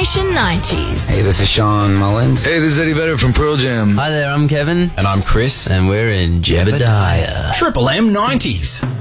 Station 90s. Hey, this is Sean Mullins. Hey, this is Eddie Vedder from Pearl Jam. Hi there, I'm Kevin. And I'm Chris. And we're in Jebediah. Triple M 90s.